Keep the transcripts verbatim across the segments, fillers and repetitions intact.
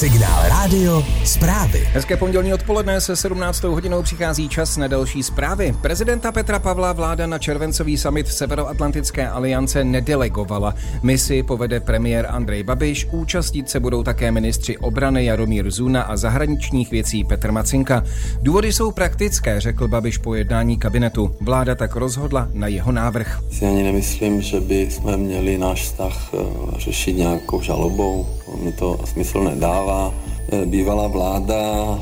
Signál rádio, zprávy. Hezké pondělní odpoledne se sedmnáctou hodinou přichází čas na další zprávy. Prezidenta Petra Pavla vláda na červencový summit Severoatlantické aliance nedelegovala. Misi povede premiér Andrej Babiš, účastnit se budou také ministři obrany Jaromír Zuna a zahraničních věcí Petr Macinka. Důvody jsou praktické, řekl Babiš po jednání kabinetu. Vláda tak rozhodla na jeho návrh. Si ani nemyslím, že by jsme měli náš vztah řešit nějakou žalobou. Mi to smysl nedává. Bývalá vláda,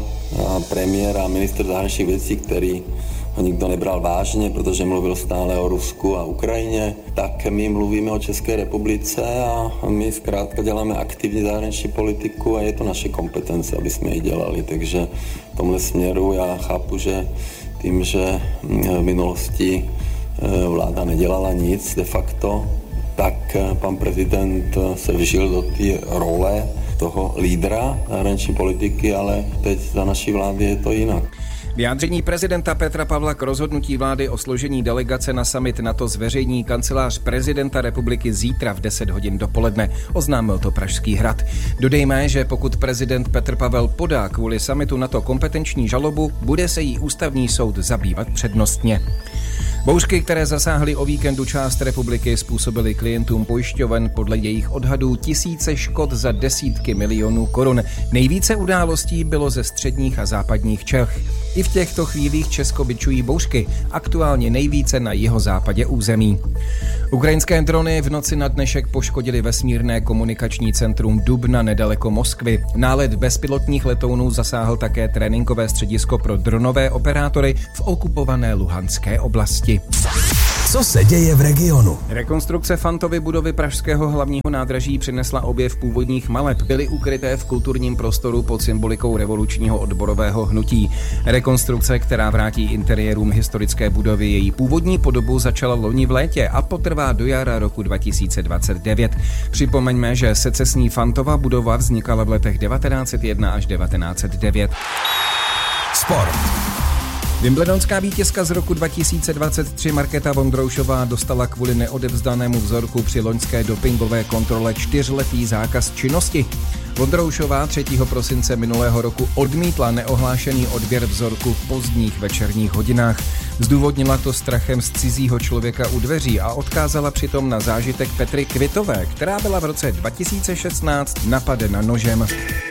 premiér a ministr zahraničních věcí, který ho nikdo nebral vážně, protože mluvil stále o Rusku a Ukrajině, tak my mluvíme o České republice a my zkrátka děláme aktivní zahraniční politiku a je to naše kompetence, aby jsme ji dělali. Takže v tomhle směru já chápu, že tím, že v minulosti vláda nedělala nic de facto, tak pan prezident se vžil do té role toho lídra zahraniční politiky, ale teď za naší vlády je to jinak. Vyjádření prezidenta Petra Pavla k rozhodnutí vlády o složení delegace na summit NATO zveřejní kancelář prezidenta republiky zítra v deset hodin dopoledne, oznámil to Pražský hrad. Dodejme, že pokud prezident Petr Pavel podá kvůli summitu NATO kompetenční žalobu, bude se jí ústavní soud zabývat přednostně. Bouřky, které zasáhly o víkendu část republiky, způsobily klientům pojišťoven podle jejich odhadů tisíce škod za desítky milionů korun. Nejvíce událostí bylo ze středních a západních Čech. I v těchto chvílích Česko bičují bouřky, aktuálně nejvíce na jihozápadě území. Ukrajinské drony v noci na dnešek poškodily vesmírné komunikační centrum Dubna nedaleko Moskvy. Nálet bezpilotních letounů zasáhl také tréninkové středisko pro dronové operátory v okupované Luhanské oblasti. Co se děje v regionu? Rekonstrukce Fantovy budovy pražského hlavního nádraží přinesla objev původních maleb. Byly ukryté v kulturním prostoru pod symbolikou revolučního odborového hnutí. Rekonstrukce, která vrátí interiérům historické budovy její původní podobu, začala loni v létě a potrvá do jara roku dva tisíce dvacet devět. Připomeňme, že secesní Fantova budova vznikala v letech devatenáct set jedna až devatenáct set devět. Sport. Wimbledonská vítězka z roku dva tisíce dvacet tři Markéta Vondroušová dostala kvůli neodevzdanému vzorku při loňské dopingové kontrole čtyřletý zákaz činnosti. Vondroušová třetího prosince minulého roku odmítla neohlášený odběr vzorku v pozdních večerních hodinách. Zdůvodnila to strachem z cizího člověka u dveří a odkázala přitom na zážitek Petry Kvitové, která byla v roce dva tisíce šestnáct napadena nožem.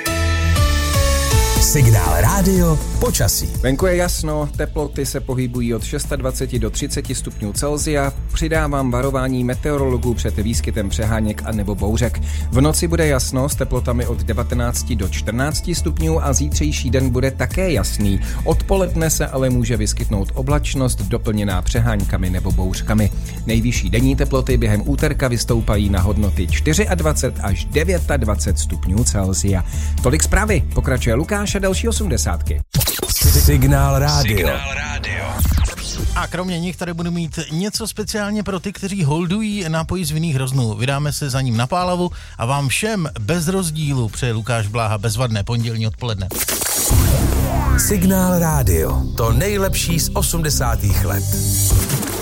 Signál rádio, počasí. Venku je jasno, teploty se pohybují od dvacet šest do třicet stupňů Celsia. Přidávám varování meteorologů před výskytem přeháněk a nebo bouřek. V noci bude jasno s teplotami od devatenáct do čtrnáct stupňů a zítřejší den bude také jasný. Odpoledne se ale může vyskytnout oblačnost doplněná přeháňkami nebo bouřkami. Nejvyšší denní teploty během úterka vystoupají na hodnoty dvacet čtyři až dvacet devět stupňů Celsia. Tolik zprávy, pokračuje Lukáš a další osmdesátky. Signál rádio. A kromě nich tady budu mít něco speciálně pro ty, kteří holdují nápoji z vinných hroznů. Vydáme se za ním na Pálavu a vám všem bez rozdílu přeje Lukáš Bláha bezvadné pondělní odpoledne. Signál rádio. To nejlepší z osmdesátých let.